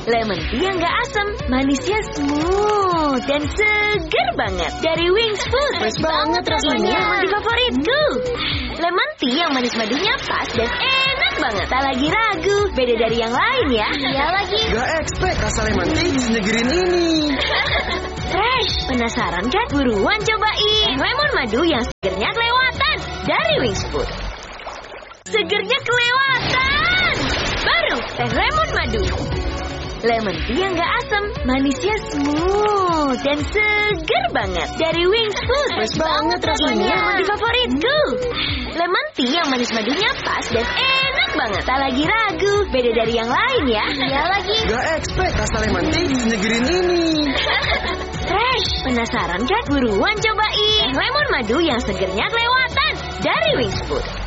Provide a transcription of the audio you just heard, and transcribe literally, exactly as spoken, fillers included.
Lemon tea yang gak asam, manisnya smooth dan seger banget. Dari Wings Food. Fresh banget rasanya. Ini yang di favoritku. Lemon tea yang manis madunya pas dan enak banget. Tak lagi ragu, beda dari yang lain ya. Iya lagi. Gak expect rasa lemon tea senegerin ini. Fresh. Penasaran kan? Buruan cobain. Lemon madu yang segernya kelewatan. Dari Wings Food. Segernya kelewatan. Baru teh lemon madu. Lemon tea yang gak asam, manisnya smooth dan seger banget. Dari Wings Food. Fresh banget rasanya. Ini yang di favoritku. Lemon tea yang manis madunya pas dan enak banget. Tak lagi ragu, beda dari yang lain ya. Iya lagi. Gak expect rasa lemon tea senegerin ini. Fresh. Penasaran kan? Buruan cobain. Lemon madu yang segernya kelewatan. Dari Wings Food.